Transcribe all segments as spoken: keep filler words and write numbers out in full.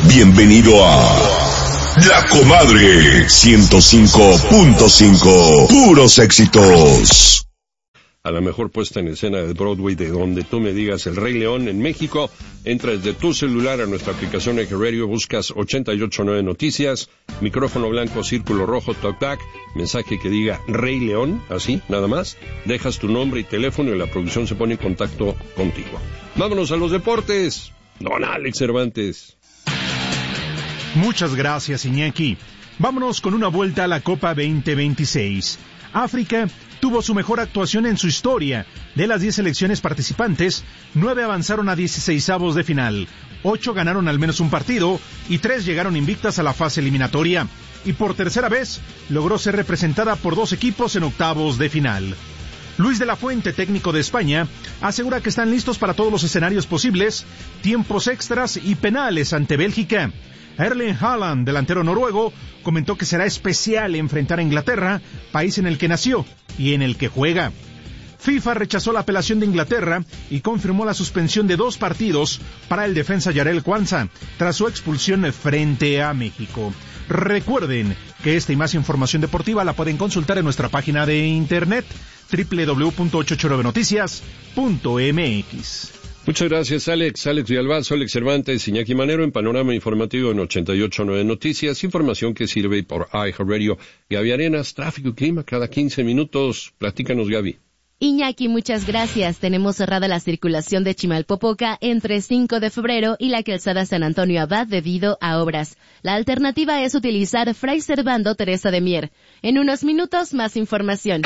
Bienvenido a La Comadre ciento cinco punto cinco. Puros éxitos. A la mejor puesta en escena de Broadway, de donde tú me digas, El Rey León en México. Entra desde tu celular a nuestra aplicación Eje Radio, buscas ochenta y ocho punto nueve Noticias, micrófono blanco, círculo rojo, talkback, mensaje que diga Rey León, así, nada más. Dejas tu nombre y teléfono y la producción se pone en contacto contigo. Vámonos a los deportes. Don Alex Cervantes. Muchas gracias, Iñaki. Vámonos con una vuelta a la Copa veinte veintiséis. África tuvo su mejor actuación en su historia. De las diez selecciones participantes, nueve avanzaron a dieciseisavos de final, ocho ganaron al menos un partido y tres llegaron invictas a la fase eliminatoria. Y por tercera vez, logró ser representada por dos equipos en octavos de final. Luis de la Fuente, técnico de España, asegura que están listos para todos los escenarios posibles, tiempos extras y penales ante Bélgica. Erling Haaland, delantero noruego, comentó que será especial enfrentar a Inglaterra, país en el que nació y en el que juega. FIFA rechazó la apelación de Inglaterra y confirmó la suspensión de dos partidos para el defensa Jarell Quansah tras su expulsión frente a México. Recuerden que esta y más información deportiva la pueden consultar en nuestra página de internet doble u doble u doble u punto ochocientos ochenta y nueve noticias punto m x. Muchas gracias, Alex. Alex Villalbazo, Alex Cervantes, Iñaki Manero en Panorama Informativo en ochenta y ocho punto nueve Noticias. Información que sirve por iHeartRadio. Gaby Arenas, tráfico y clima cada quince minutos. Platícanos, Gaby. Iñaki, muchas gracias. Tenemos cerrada la circulación de Chimalpopoca entre cinco de febrero y la calzada San Antonio Abad debido a obras. La alternativa es utilizar Fray Servando Teresa de Mier. En unos minutos, más información.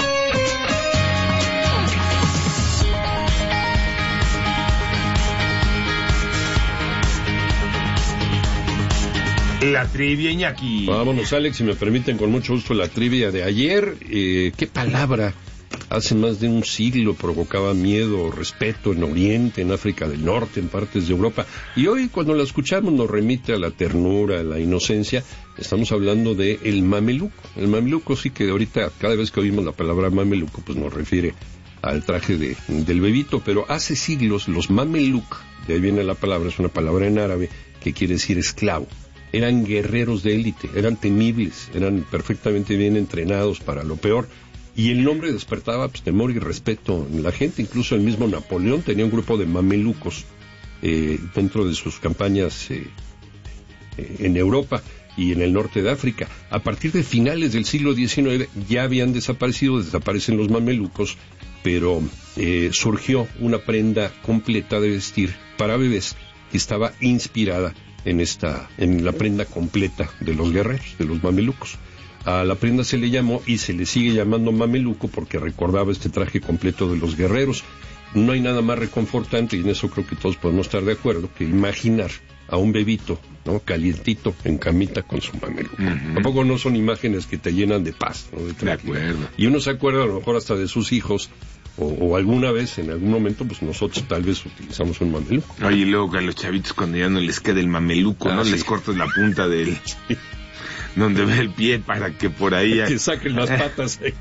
La trivia, Iñaki. Vámonos, Alex, si me permiten, con mucho gusto la trivia de ayer. Eh, ¿Qué palabra hace más de un siglo provocaba miedo o respeto en Oriente, en África del Norte, en partes de Europa? Y hoy, cuando la escuchamos, nos remite a la ternura, a la inocencia. Estamos hablando de el mameluco. El mameluco, sí, que ahorita, cada vez que oímos la palabra mameluco, pues nos refiere al traje de, del bebito. Pero hace siglos, los mameluk, de ahí viene la palabra, es una palabra en árabe que quiere decir esclavo. Eran guerreros de élite, eran temibles, eran perfectamente bien entrenados para lo peor, y el nombre despertaba pues, temor y respeto en la gente. Incluso el mismo Napoleón tenía un grupo de mamelucos eh, dentro de sus campañas eh, eh, en Europa y en el norte de África. A partir de finales del siglo diecinueve ya habían desaparecido, desaparecen los mamelucos, pero eh, surgió una prenda completa de vestir para bebés que estaba inspirada en esta, en la prenda completa de los guerreros, de los mamelucos. A la prenda se le llamó y se le sigue llamando mameluco porque recordaba este traje completo de los guerreros. No hay nada más reconfortante, y en eso creo que todos podemos estar de acuerdo, que imaginar a un bebito, ¿no?, calientito en camita con su mameluco. Uh-huh. Tampoco no son imágenes que te llenan de paz, ¿no?, de tranquilidad. De acuerdo. Y uno se acuerda a lo mejor hasta de sus hijos, O, o alguna vez, en algún momento, pues nosotros tal vez utilizamos un mameluco. Oye, y luego a los chavitos cuando ya no les queda el mameluco, ah, ¿no? Sí. Les cortas la punta del... Sí. Donde ve el pie para que por ahí... Que saquen las patas. Eh.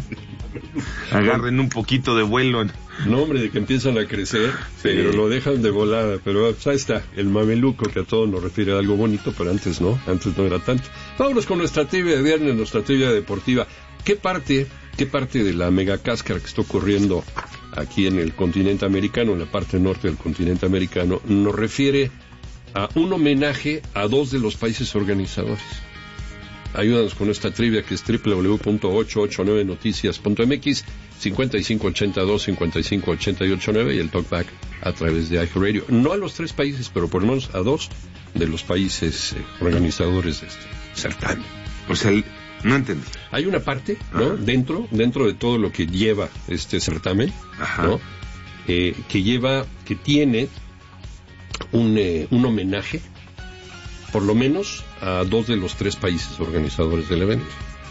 Agarren un poquito de vuelo. No, hombre, de que empiezan a crecer, sí. Pero lo dejan de volada. Pero pues, ahí está, el mameluco, que a todos nos refiere a algo bonito, pero antes no, antes no era tanto. Vámonos con nuestra trivia de viernes, nuestra trivia deportiva. ¿Qué parte... ¿Qué parte de la megacáscara que está ocurriendo aquí en el continente americano, en la parte norte del continente americano, nos refiere a un homenaje a dos de los países organizadores? Ayúdanos con esta trivia, que es doble u doble u doble u punto ochocientos ochenta y nueve noticias punto m x, cincuenta y cinco ochenta y dos, cincuenta y cinco ochenta y ocho nueve, y el talkback a través de iHeartRadio. No a los tres países, pero por lo menos a dos de los países eh, organizadores de este certamen. O sea, el... No entendí. Hay una parte, ¿no?, ajá, dentro dentro de todo lo que lleva este certamen, ajá, ¿no?, eh, que lleva, que tiene un, eh, un homenaje, por lo menos, a dos de los tres países organizadores del evento.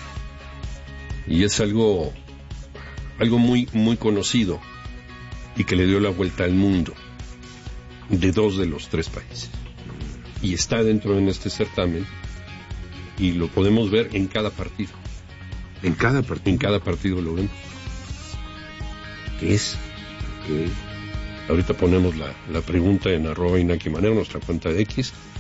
Y es algo, algo muy, muy conocido y que le dio la vuelta al mundo, de dos de los tres países. Y está dentro en este certamen. Y lo podemos ver en cada partido. ¿En cada partido? En cada partido lo vemos. ¿Qué es? ¿Qué? Ahorita ponemos la, la pregunta en arroba Iñaki Manero, nuestra cuenta de X.